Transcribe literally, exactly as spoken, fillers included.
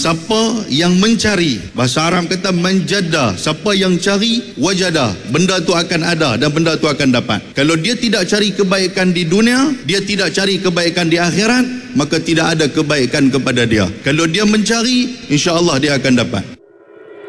siapa yang mencari, bahasa Arab kata menjada, siapa yang cari wajada, benda tu akan ada dan benda tu akan dapat. Kalau dia tidak cari kebaikan di dunia, dia tidak cari kebaikan di akhirat, maka tidak ada kebaikan kepada dia. Kalau dia mencari, insya Allah dia akan dapat.